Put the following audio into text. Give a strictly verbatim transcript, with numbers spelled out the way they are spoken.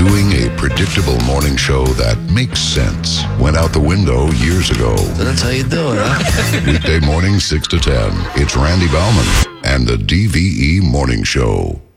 Doing a predictable morning show that makes sense went out the window years ago. So that's how you do it, huh? Weekday morning, six to ten. It's Randy Bauman and the D V E Morning Show.